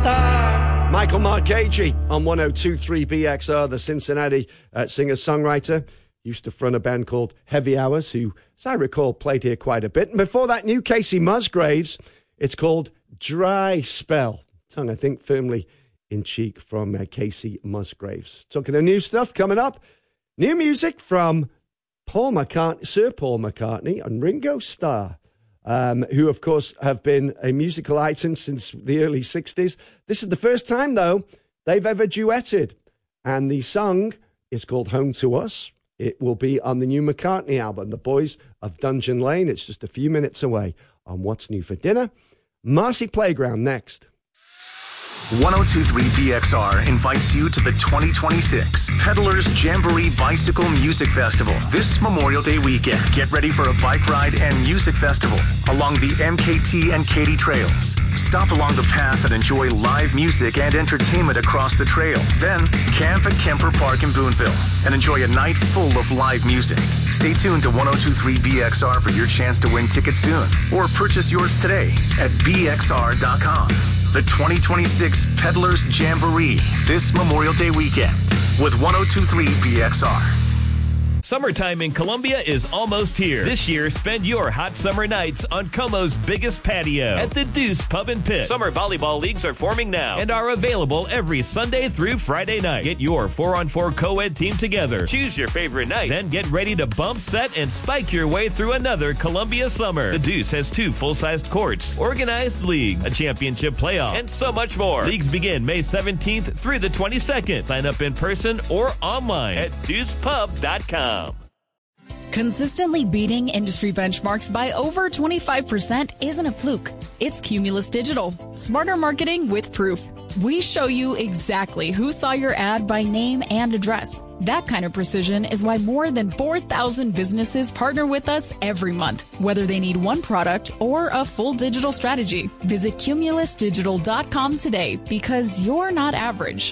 Michael Marcaggi on 102.3 BXR, the Cincinnati singer-songwriter. Used to front a band called Heavy Hours, who, as I recall, played here quite a bit. And before that, new Casey Musgraves. It's called Dry Spell. Tongue, I think, firmly in cheek from Casey Musgraves. Talking of new stuff coming up. New music from Paul McCartney, Sir Paul McCartney and Ringo Starr. Who, of course, have been a musical item since the early 60s. This is the first time, though, they've ever duetted. And the song is called Home to Us. It will be on the new McCartney album, The Boys of Dungeon Lane. It's just a few minutes away on What's New for Dinner. Marcy Playground next. 1023 BXR invites you to the 2026 Peddlers Jamboree Bicycle Music Festival this Memorial Day weekend. Get ready for a bike ride and music festival along the MKT and Katy trails. Stop along the path and enjoy live music and entertainment across the trail. Then camp at Kemper Park in Boonville and enjoy a night full of live music. Stay tuned to 1023 BXR for your chance to win tickets soon or purchase yours today at bxr.com. The 2026 Peddlers Jamboree this Memorial Day weekend with 1023 BXR. Summertime in Columbia is almost here. This year, spend your hot summer nights on Como's biggest patio at the Deuce Pub and Pit. Summer volleyball leagues are forming now and are available every Sunday through Friday night. Get your 4-on-4 co-ed team together. Choose your favorite night. Then get ready to bump, set, and spike your way through another Columbia summer. The Deuce has 2 full-sized courts, organized leagues, a championship playoff, and so much more. Leagues begin May 17th through the 22nd. Sign up in person or online at deucepub.com. Consistently beating industry benchmarks by over 25% isn't a fluke. It's Cumulus Digital. Smarter marketing with proof. We show you exactly who saw your ad by name and address. That kind of precision is why more than 4,000 businesses partner with us every month, whether they need one product or a full digital strategy. Visit cumulusdigital.com today because you're not average.